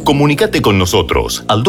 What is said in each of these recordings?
Comunicate con nosotros al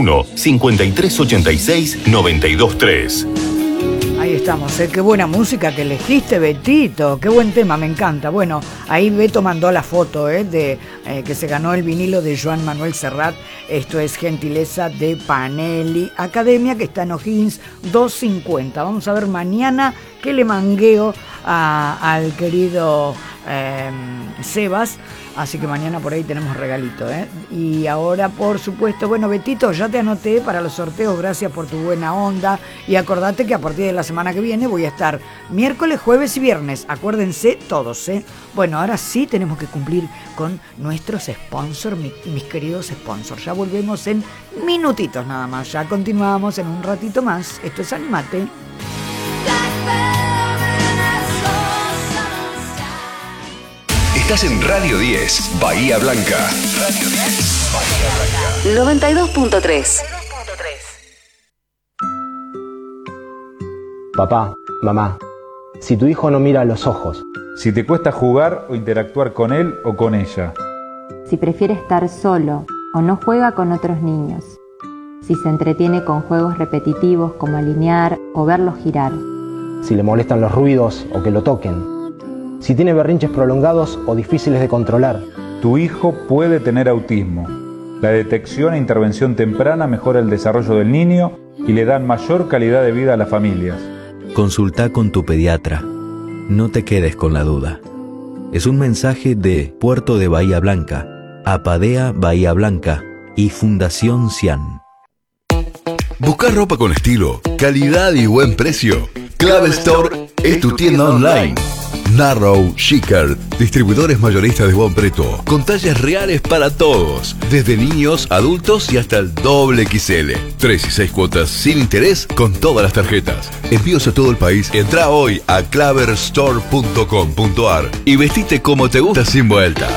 291-5386-923. Ahí estamos, qué buena música que elegiste, Betito, qué buen tema, me encanta. Bueno, ahí Beto mandó la foto de que se ganó el vinilo de Joan Manuel Serrat. Esto es gentileza de Panelli Academia, que está en O'Higgins 250. Vamos a ver mañana qué le mangueo al querido Sebas. Así que mañana por ahí tenemos regalito, Y ahora, por supuesto, bueno, Betito, ya te anoté para los sorteos, gracias por tu buena onda. Y acordate que a partir de la semana que viene voy a estar miércoles, jueves y viernes. Acuérdense todos, Bueno, ahora sí tenemos que cumplir con nuestros sponsors, mis queridos sponsors. Ya volvemos en minutitos nada más. Ya continuamos en un ratito más. Esto es Animate. Estás en Radio 10, Bahía Blanca. Radio 10, Bahía Blanca. 92.3. Papá, mamá, si tu hijo no mira a los ojos, si te cuesta jugar o interactuar con él o con ella, si prefiere estar solo o no juega con otros niños, si se entretiene con juegos repetitivos como alinear o verlos girar, si le molestan los ruidos o que lo toquen, si tiene berrinches prolongados o difíciles de controlar. Tu hijo puede tener autismo. La detección e intervención temprana mejora el desarrollo del niño y le dan mayor calidad de vida a las familias. Consulta con tu pediatra. No te quedes con la duda. Es un mensaje de Puerto de Bahía Blanca, Apadea Bahía Blanca y Fundación Cian. Buscar ropa con estilo, calidad y buen precio. Clave Store es tu tienda online. Narrow, Chicar, distribuidores mayoristas de buen precio, con tallas reales para todos, desde niños, adultos y hasta el doble XL. 3 y 6 cuotas sin interés con todas las tarjetas. Envíos a todo el país. Entra hoy a claverstore.com.ar y vestite como te gusta sin vueltas.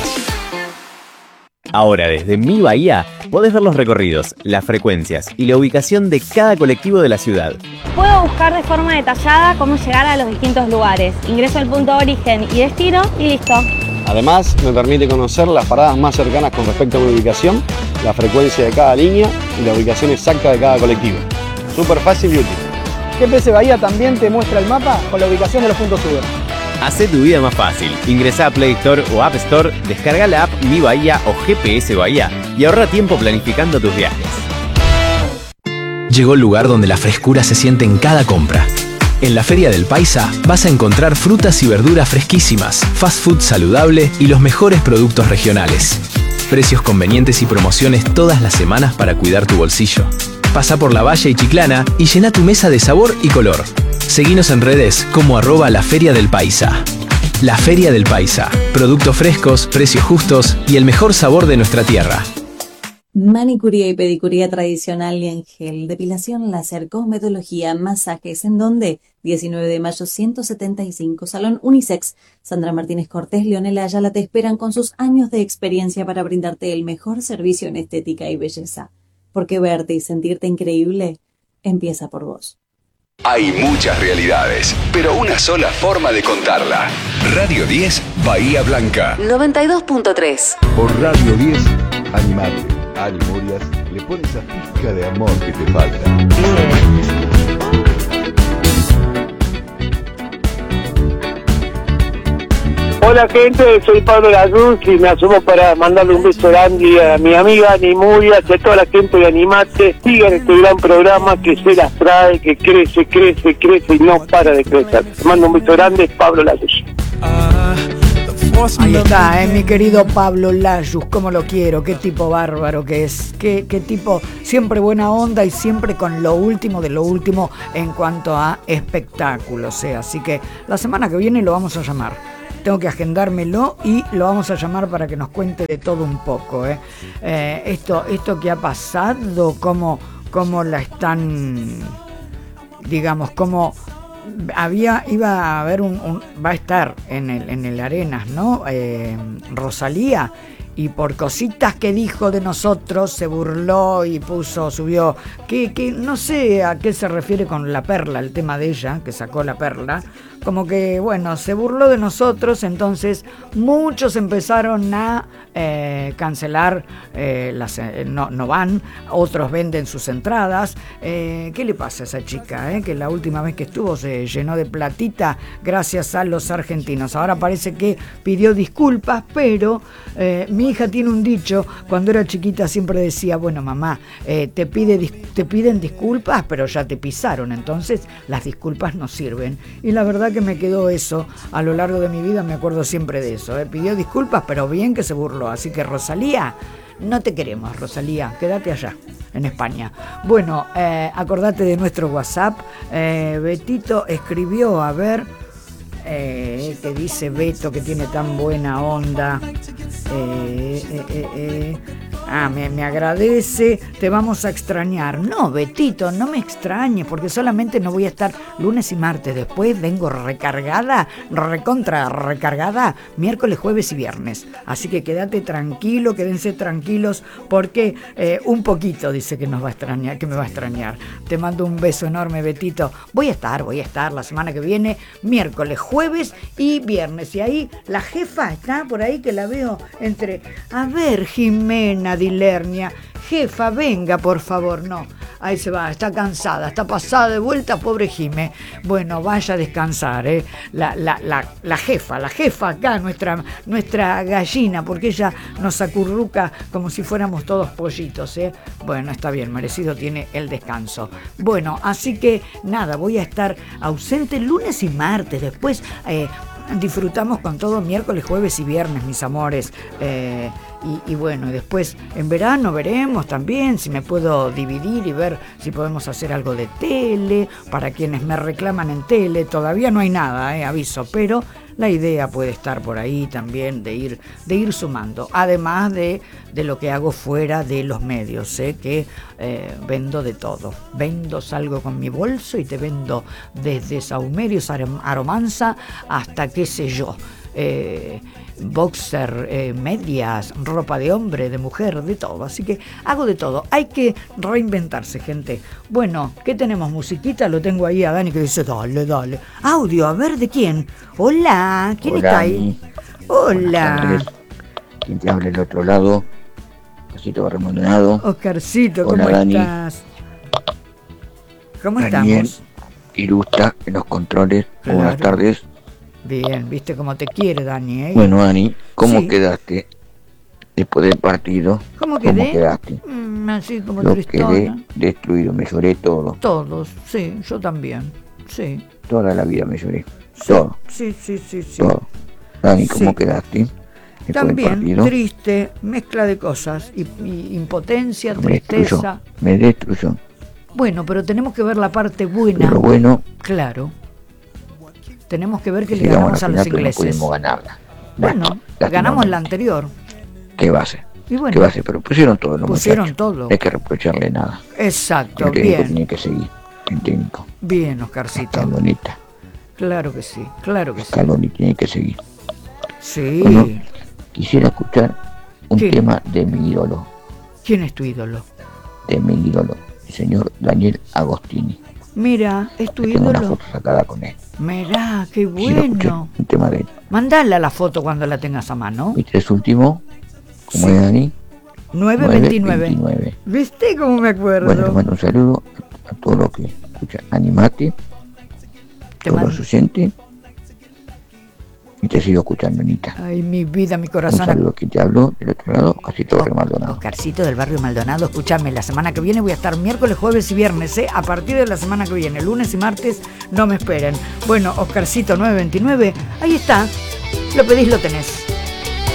Ahora desde Mi Bahía podés ver los recorridos, las frecuencias y la ubicación de cada colectivo de la ciudad. Puedo buscar de forma detallada cómo llegar a los distintos lugares. Ingreso al punto de origen y destino y listo. Además, me permite conocer las paradas más cercanas con respecto a mi ubicación, la frecuencia de cada línea y la ubicación exacta de cada colectivo. Súper fácil y útil. GPS Bahía también te muestra el mapa con la ubicación de los puntos Uber. Hacé tu vida más fácil. Ingresá a Play Store o App Store, descarga la app Mi Bahía o GPS Bahía y ahorra tiempo planificando tus viajes. Llegó el lugar donde la frescura se siente en cada compra. En la Feria del Paisa vas a encontrar frutas y verduras fresquísimas, fast food saludable y los mejores productos regionales. Precios convenientes y promociones todas las semanas para cuidar tu bolsillo. Pasa por La Valle y Chiclana y llena tu mesa de sabor y color. Seguinos en redes como @La Feria del Paisa. La Feria del Paisa. Productos frescos, precios justos y el mejor sabor de nuestra tierra. Manicuría y pedicuría tradicional y en gel, depilación láser, cosmetología, masajes, ¿en dónde? 19 de mayo 175, Salón Unisex. Sandra Martínez Cortés, Leonela Ayala te esperan con sus años de experiencia para brindarte el mejor servicio en estética y belleza. Porque verte y sentirte increíble empieza por vos. Hay muchas realidades, pero una sola forma de contarla. Radio 10, Bahía Blanca. 92.3. Por Radio 10, Animate. Ari Morias le pone esa pizca de amor que te falta. Hola gente, soy Pablo Lalluz y me asomo para mandarle un beso grande a mi amiga Ani Murias y a toda la gente de Animate. Sigan este gran programa que se las trae, que crece y no para de crecer. Te mando un beso grande, Pablo Lalluz. Ahí está, mi querido Pablo Lalluz, cómo lo quiero, qué tipo bárbaro que es, qué tipo, siempre buena onda y siempre con lo último de lo último en cuanto a espectáculos. Así que la semana que viene lo vamos a llamar. Tengo que agendármelo y lo vamos a llamar para que nos cuente de todo un poco. Esto que ha pasado, cómo la están, digamos, cómo iba a haber va a estar en el Arenas, ¿no? Rosalía, y por cositas que dijo de nosotros se burló y subió, que no sé a qué se refiere con la perla, el tema de ella, que sacó la perla, como que, bueno, se burló de nosotros, entonces muchos empezaron a cancelar, no van, otros venden sus entradas. ¿Qué le pasa a esa chica? Que la última vez que estuvo se llenó de platita gracias a los argentinos. Ahora parece que pidió disculpas, pero mi hija tiene un dicho, cuando era chiquita siempre decía, bueno mamá, te piden disculpas, pero ya te pisaron, entonces las disculpas no sirven. Y la verdad que me quedó eso, a lo largo de mi vida me acuerdo siempre de eso, pidió disculpas, pero bien que se burló. Así que Rosalía, no te queremos, Rosalía, quédate allá, en España. Bueno, acordate de nuestro WhatsApp. Betito escribió, a ver, que dice Beto, que tiene tan buena onda. Me agradece, te vamos a extrañar. No, Betito, no me extrañes, porque solamente no voy a estar lunes y martes. Después vengo recargada, recontra recargada, miércoles, jueves y viernes. Así que quédate tranquilo, quédense tranquilos, porque un poquito dice que nos va a extrañar, que me va a extrañar. Te mando un beso enorme, Betito. Voy a estar la semana que viene, miércoles, jueves y viernes. Y ahí la jefa está por ahí, que la veo entre... A ver, Jimena Dilernia, jefa, venga por favor. No, ahí se va, está cansada, está pasada de vuelta, pobre Jime. Bueno, vaya a descansar, la jefa acá, nuestra gallina, porque ella nos acurruca como si fuéramos todos pollitos, Bueno, está bien, merecido tiene el descanso. Bueno, así que nada, voy a estar ausente lunes y martes, después disfrutamos con todo miércoles, jueves y viernes, mis amores. Y bueno, después en verano veremos también si me puedo dividir y ver si podemos hacer algo de tele, para quienes me reclaman en tele. Todavía no hay nada, aviso, pero la idea puede estar por ahí también de ir sumando, además de lo que hago fuera de los medios, que vendo de todo, salgo con mi bolso y te vendo desde saumerios, aromanza, hasta qué sé yo, boxer, medias, ropa de hombre, de mujer, de todo. Así que hago de todo. Hay que reinventarse, gente. Bueno, ¿qué tenemos? Musiquita, lo tengo ahí a Dani que dice, dale. Audio, a ver, ¿de quién? Hola, ¿quién está ahí? Hola. ¿Quién te habla del otro lado? Oscarcito Barrio Maldonado. Oscarcito, ¿cómo estás? ¿Cómo Daniel estamos? Irusta en los controles. Claro. Buenas tardes. Bien, viste cómo te quiere Dani, Bueno, Dani, ¿cómo Sí. quedaste después del partido? ¿Cómo quedé? Quedaste? Así como Yo tristona. quedé destruido, me lloré todo. Todos, sí, yo también. Sí. Toda la vida me lloré. Todo. Sí. Todo. Dani, ¿cómo Sí. quedaste? Después del También partido? triste, mezcla de cosas, y impotencia, Me destruyó. tristeza. Me destruyó. Bueno, pero tenemos que ver la parte buena. Lo bueno, Claro. Tenemos que ver que le llegamos ganamos a los final, pero no ingleses. pudimos ganarla. Bueno, ganamos la anterior. ¿Qué va a hacer? Y bueno, ¿Qué va a hacer? Pero pusieron todo los pusieron muchachos. todo. No hay que reprocharle nada. Exacto, El técnico bien. tiene que seguir. El técnico. Bien, Oscarcito. Calonita. Claro que sí, claro que sí. Caloni tiene que seguir. Sí. Bueno, quisiera escuchar un ¿Qué? tema de mi ídolo. ¿Quién es tu ídolo? De mi ídolo. El señor Daniel Agostini. Mira, es tu Tengo una ídolo. foto sacada con él. Mirá, qué Quisiera escuchar bueno. un tema de él. Mandala la foto cuando la tengas a mano. ¿Viste su último? ¿Cómo Sí. es, Dani? 929. 9:29. ¿Viste cómo me acuerdo? Bueno, te mando un saludo a todos los que escuchan. Animate. Todos mando- los oyentes. Y te sigo escuchando, Anita. Ay, mi vida, mi Un corazón. saludo que te hablo del otro lado, casi todo Barrio Maldonado. Oscarcito del barrio Maldonado, escúchame, la semana que viene voy a estar miércoles, jueves y viernes, a partir de la semana que viene, lunes y martes, no me esperen. Bueno, Oscarcito 929, ahí está, lo pedís, lo tenés.